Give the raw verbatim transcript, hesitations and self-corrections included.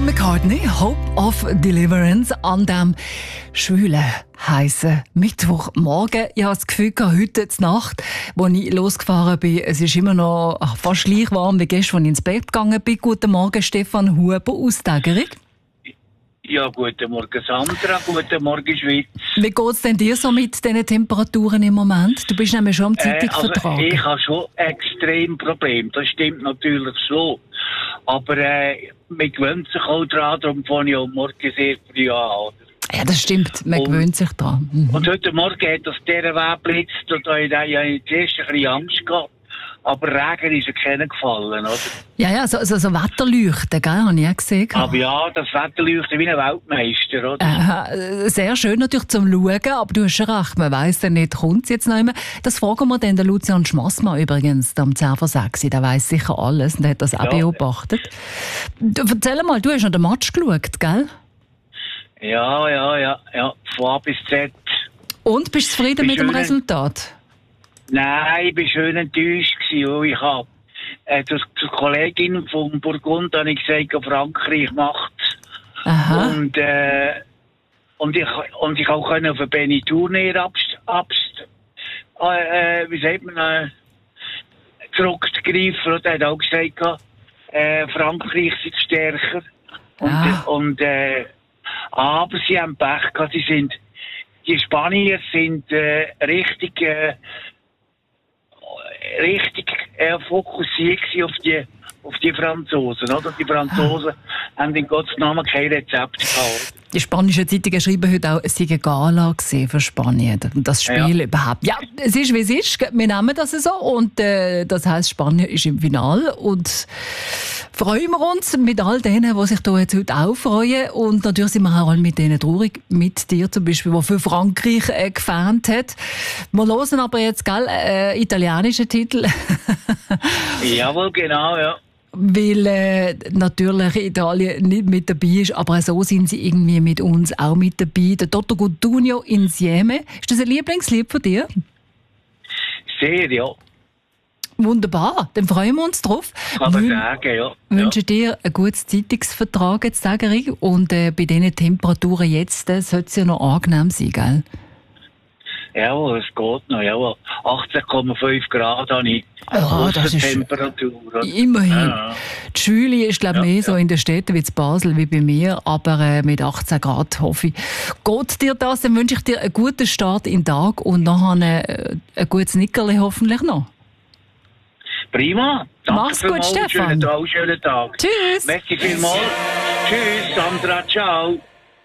Paul McCartney, Hope of Deliverance, an diesem schwülen, heissen Mittwochmorgen. Ich habe das Gefühl, heute Nacht, als ich losgefahren bin, es ist immer noch fast gleich warm wie gestern, als ich ins Bett gegangen bin. Guten Morgen, Stefan Huber aus Tägerich. Ja, guten Morgen Sandra, guten Morgen Schweiz. Wie geht es denn dir so mit diesen Temperaturen im Moment? Du bist nämlich schon am Zeitung äh, also vertragen. Ich habe schon extrem Probleme, das stimmt natürlich so. Aber äh, man gewöhnt sich auch daran, darum fange ich auch morgen sehr früh an. Ja, das stimmt, man und, gewöhnt sich daran. Mhm. Und heute Morgen hat das dieser Weg blitzt und da habe ich zuerst ein bisschen Angst gehabt. Aber Regen ist ja keiner gefallen, oder? Ja, ja, so, so, so Wetterleuchten, gell, habe ich auch gesehen. Aber ja, das Wetter leuchtet wie ein Weltmeister, oder? Äh, sehr schön natürlich zum Schauen, aber du hast schon recht, man weiss ja nicht, kommt es jetzt noch immer. Das fragen wir dann den Lucian Schmassmann übrigens, am zehn vor sechs, der weiss sicher alles und hat das auch ja. beobachtet. Du, erzähl mal, du hast noch den Match geschaut, gell? Ja, ja, ja, ja, von A bis Z. Und, bist du zufrieden mit dem Resultat? Nein, ich war schön enttäuscht gewesen, ich habe äh, zur, zur Kollegin vom Burgund habe ich gesagt, Frankreich macht. Aha. Und, äh, und ich und ich auch können auf den Benny Tournier abst, abst äh, wie sagt man, äh, zurückgreifen. Und er hat auch gesagt, äh, Frankreich ist stärker. Und, ah. und äh, aber sie haben Pech gehabt, sie sind, die Spanier sind äh, richtig äh, richtig äh, fokussiert auf die, auf die Franzosen, oder? Die Franzosen ah. haben in Gottes Namen kein Rezept gehabt. Die spanischen Zeitungen schreiben heute auch, es sei eine Gala für Spanien. Das Spiel ja. überhaupt. Ja, es ist, wie es ist. Wir nehmen das so. Und äh, das heisst, Spanien ist im Finale. Und freuen wir uns mit all denen, die sich da jetzt heute auch freuen. Und natürlich sind wir auch alle mit denen traurig. Mit dir zum Beispiel, der für Frankreich äh, gefans hat. Wir hören aber jetzt, gell, äh, italienische Titel. Jawohl, genau, ja. Weil äh, natürlich Italien nicht mit dabei ist, aber so sind sie irgendwie mit uns auch mit dabei. Der Toto Cutugno Insieme. Ist das ein Lieblingslied von dir? Sehr, ja. Wunderbar, dann freuen wir uns drauf. Kann man sagen, ja. Wünsche ja. dir einen guten Zeitungsvertrag jetzt, Tägerich. Und äh, bei diesen Temperaturen jetzt äh, sollte es ja noch angenehm sein, gell? Ja, es geht noch, ja. achtzehn Komma fünf Grad habe ich. Oh, das ist Temperatur. Immerhin. Ja. Die Schwüle ist, glaube ich, ja, mehr ja. so in den Städten wie in Basel wie bei mir, aber äh, mit achtzehn Grad hoffe ich. Geht dir das? Dann wünsche ich dir einen guten Start in den Tag und nachher äh, ein gutes Nickerli hoffentlich noch. Prima. Danke Mach's gut, Stefan. Schönen Tag, schönen Tag. Tschüss. Merci vielmals. Tschüss, Sandra, ciao.